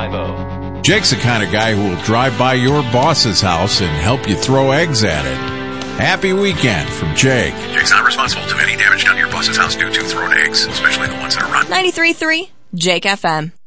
850. Jake's the kind of guy who will drive by your boss's house and help you throw eggs at it. Happy weekend from Jake. Jake's not responsible to any damage done to your boss's house due to thrown eggs, especially the ones that are rotten. 93.3 Jake FM.